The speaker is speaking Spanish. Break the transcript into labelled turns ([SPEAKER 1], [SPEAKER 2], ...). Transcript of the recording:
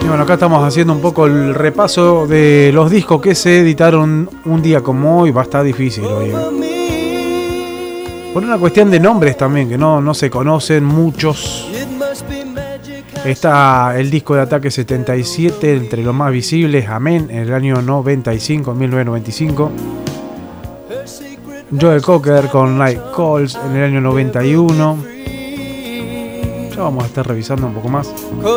[SPEAKER 1] Y bueno, acá estamos haciendo un poco el repaso de los discos que se editaron un día como hoy. Va a estar difícil hoy. Por una cuestión de nombres también, que no se conocen muchos. Está el disco de Ataque 77, entre los más visibles, Amén, en el año 1995. Joe Cocker con Night Calls en el año 91. Ya vamos a estar revisando un poco más.